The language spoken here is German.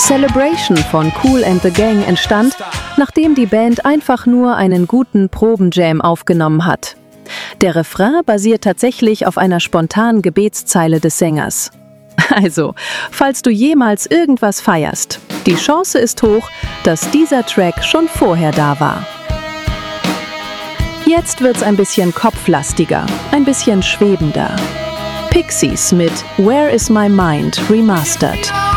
Celebration von Kool and the Gang entstand, nachdem die Band einfach nur einen guten Probenjam aufgenommen hat. Der Refrain basiert tatsächlich auf einer spontanen Gebetszeile des Sängers. Also, falls du jemals irgendwas feierst, die Chance ist hoch, dass dieser Track schon vorher da war. Jetzt wird's ein bisschen kopflastiger, ein bisschen schwebender. Pixies mit Where is My Mind Remastered.